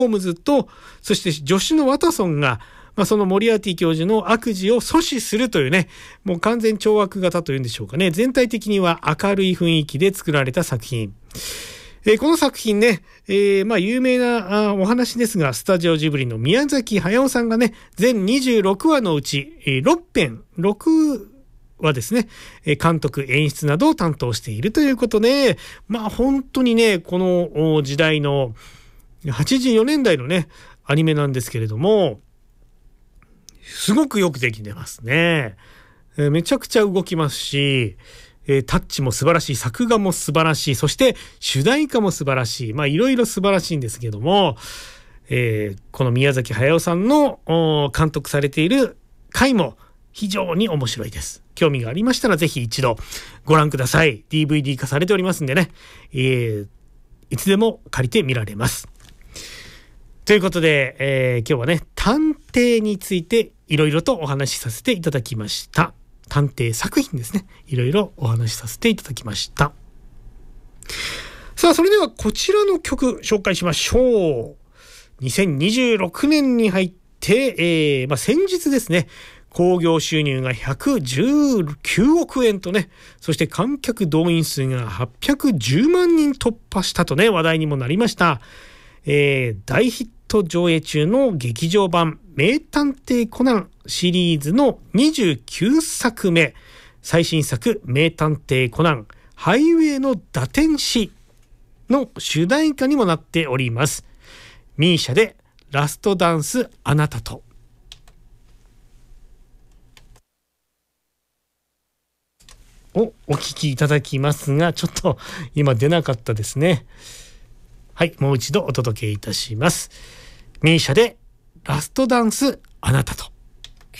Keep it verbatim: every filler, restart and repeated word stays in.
ホームズと、そして助手のワトソンが、まあ、そのモリアーティ教授の悪事を阻止するというね、もう完全懲悪型というんでしょうかね。全体的には明るい雰囲気で作られた作品。えー、この作品ね、えー、まあ有名なあお話ですが、スタジオジブリの宮崎駿さんがね、全にじゅうろくわのうち、えー、ろっぺん、ろくはですね、監督、演出などを担当しているということで、まあ本当にね、この時代のはちじゅうよねんだいのね、アニメなんですけれども、すごくよくできてますね。えー、めちゃくちゃ動きますし、えー、タッチも素晴らしい、作画も素晴らしい、そして主題歌も素晴らしい。まあいろいろ素晴らしいんですけども、えー、この宮崎駿さんの監督されている回も非常に面白いです。興味がありましたらぜひ一度ご覧ください。ディーブイディー 化されておりますんでね、えー、いつでも借りて見られます。ということで、えー、今日はね、探偵についていろいろとお話しさせていただきました。探偵作品ですね。いろいろお話しさせていただきました。さあ、それではこちらの曲紹介しましょう。にせんにじゅうろくねんに入って、えー、まあ、先日ですね、興行収入がひゃくじゅうきゅうおくえんとね、そして観客動員数がはっぴゃくじゅうまんにん突破したとね、話題にもなりました。えー、大ヒット上映中の劇場版名探偵コナンシリーズのにじゅうきゅうさくめ、最新作名探偵コナンハイウェイの打天使の主題歌にもなっております。ミーシャでラストダンスあなたと。をお聞きいただきますが、ちょっと今出なかったですね。はい、もう一度お届けいたします。ミーシャでラストダンスあなたと。